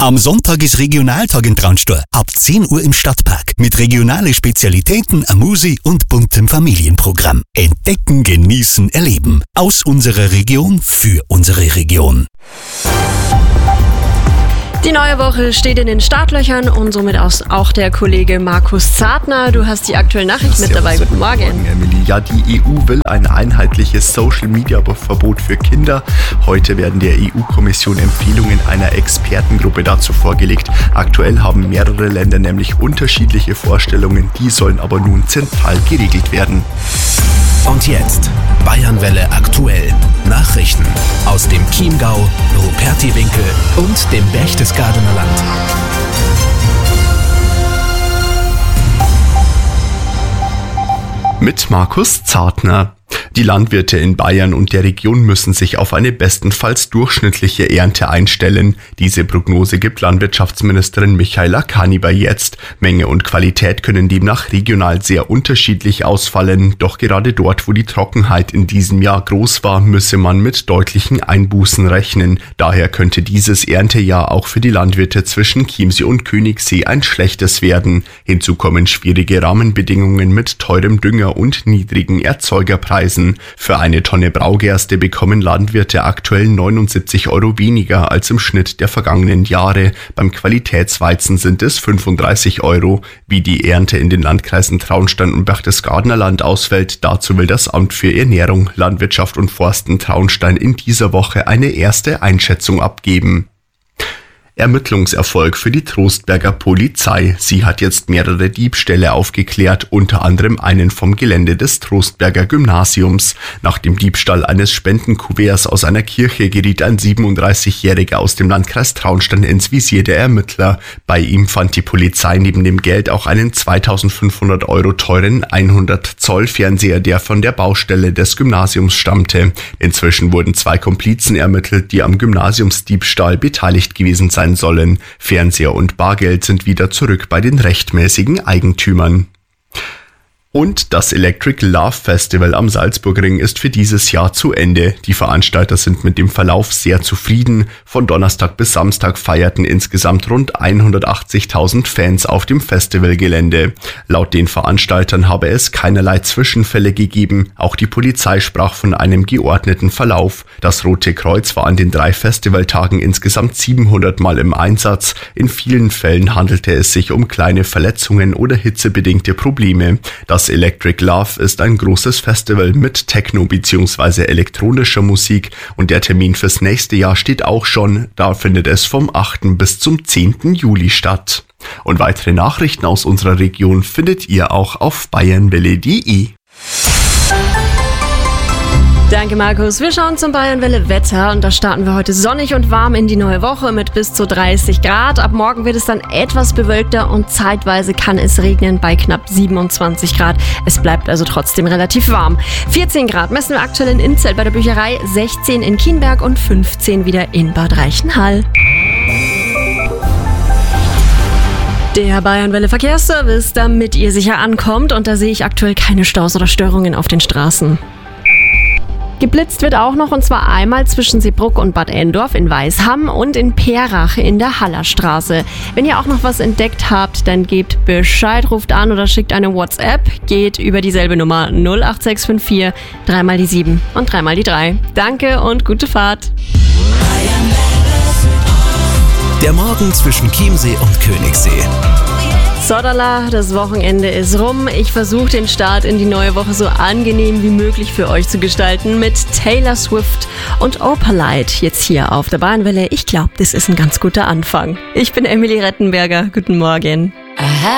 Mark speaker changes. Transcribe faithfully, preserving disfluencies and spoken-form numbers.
Speaker 1: Am Sonntag ist Regionaltag in Traunstor. Ab zehn Uhr im Stadtpark. Mit regionalen Spezialitäten, Amusi und buntem Familienprogramm. Entdecken, genießen, erleben. Aus unserer Region für unsere Region.
Speaker 2: Die neue Woche steht in den Startlöchern und somit auch der Kollege Markus Zartner. Du hast die aktuellen Nachrichten mit dabei. Guten Morgen.
Speaker 3: Guten Morgen, Emily. Ja, die E U will ein einheitliches Social-Media-Verbot für Kinder. Heute werden der E U-Kommission Empfehlungen einer Expertengruppe dazu vorgelegt. Aktuell haben mehrere Länder nämlich unterschiedliche Vorstellungen. Die sollen aber nun zentral geregelt werden.
Speaker 4: Und jetzt Bayernwelle aktuell. Nachrichten aus dem Chiemgau, Rupertiwinkel und dem Berchtesgadener Land.
Speaker 3: Mit Markus Zartner. Die Landwirte in Bayern und der Region müssen sich auf eine bestenfalls durchschnittliche Ernte einstellen. Diese Prognose gibt Landwirtschaftsministerin Michaela Kaniber jetzt. Menge und Qualität können demnach regional sehr unterschiedlich ausfallen. Doch gerade dort, wo die Trockenheit in diesem Jahr groß war, müsse man mit deutlichen Einbußen rechnen. Daher könnte dieses Erntejahr auch für die Landwirte zwischen Chiemsee und Königssee ein schlechtes werden. Hinzu kommen schwierige Rahmenbedingungen mit teurem Dünger und niedrigen Erzeugerpreisen. Für eine Tonne Braugerste bekommen Landwirte aktuell neunundsiebzig Euro weniger als im Schnitt der vergangenen Jahre. Beim Qualitätsweizen sind es fünfunddreißig Euro. Wie die Ernte in den Landkreisen Traunstein und Berchtesgadener Land ausfällt, dazu will das Amt für Ernährung, Landwirtschaft und Forsten Traunstein in dieser Woche eine erste Einschätzung abgeben. Ermittlungserfolg für die Trostberger Polizei. Sie hat jetzt mehrere Diebstähle aufgeklärt, unter anderem einen vom Gelände des Trostberger Gymnasiums. Nach dem Diebstahl eines Spendenkuverts aus einer Kirche geriet ein siebenunddreißigjähriger aus dem Landkreis Traunstein ins Visier der Ermittler. Bei ihm fand die Polizei neben dem Geld auch einen zweitausendfünfhundert Euro teuren hundert Zoll Fernseher, der von der Baustelle des Gymnasiums stammte. Inzwischen wurden zwei Komplizen ermittelt, die am Gymnasiumsdiebstahl beteiligt gewesen sein sollen. Fernseher und Bargeld sind wieder zurück bei den rechtmäßigen Eigentümern. Und das Electric Love Festival am Salzburgring ist für dieses Jahr zu Ende. Die Veranstalter sind mit dem Verlauf sehr zufrieden. Von Donnerstag bis Samstag feierten insgesamt rund hundertachtzigtausend Fans auf dem Festivalgelände. Laut den Veranstaltern habe es keinerlei Zwischenfälle gegeben. Auch die Polizei sprach von einem geordneten Verlauf. Das Rote Kreuz war an den drei Festivaltagen insgesamt siebenhundert Mal im Einsatz. In vielen Fällen handelte es sich um kleine Verletzungen oder hitzebedingte Probleme. Das Electric Love ist ein großes Festival mit Techno- bzw. elektronischer Musik und der Termin fürs nächste Jahr steht auch schon. Da findet es vom achten bis zum zehnten Juli statt. Und weitere Nachrichten aus unserer Region findet ihr auch auf bayernwelle punkt de.
Speaker 2: Danke Markus. Wir schauen zum Bayernwelle Wetter und da starten wir heute sonnig und warm in die neue Woche mit bis zu dreißig Grad. Ab morgen wird es dann etwas bewölkter und zeitweise kann es regnen bei knapp siebenundzwanzig Grad. Es bleibt also trotzdem relativ warm. vierzehn Grad messen wir aktuell in Inzell bei der Bücherei, sechzehn in Kienberg und fünfzehn wieder in Bad Reichenhall. Der Bayernwelle Verkehrsservice, damit ihr sicher ankommt und da sehe ich aktuell keine Staus oder Störungen auf den Straßen. Geblitzt wird auch noch und zwar einmal zwischen Seebruck und Bad Endorf in Weisham und in Perach in der Hallerstraße. Wenn ihr auch noch was entdeckt habt, dann gebt Bescheid, ruft an oder schickt eine WhatsApp, geht über dieselbe Nummer null acht sechs fünf vier, dreimal die sieben und dreimal die drei. Danke und gute Fahrt.
Speaker 4: Der Morgen zwischen Chiemsee und Königssee.
Speaker 2: Sodala, das Wochenende ist rum. Ich versuche den Start in die neue Woche so angenehm wie möglich für euch zu gestalten mit Taylor Swift und Opalite jetzt hier auf der Bayernwelle. Ich glaube, das ist ein ganz guter Anfang. Ich bin Emily Rettenberger. Guten Morgen.